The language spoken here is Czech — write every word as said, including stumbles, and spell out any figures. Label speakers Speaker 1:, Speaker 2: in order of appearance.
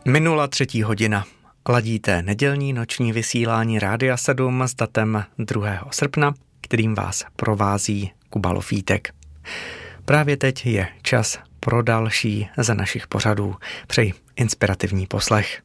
Speaker 1: Minula třetí hodina. Ladíte nedělní noční vysílání Rádia sedm s datem druhého srpna, kterým vás provází Kuba Lofítek. Právě teď je čas pro další ze našich pořadů. Přeji inspirativní poslech.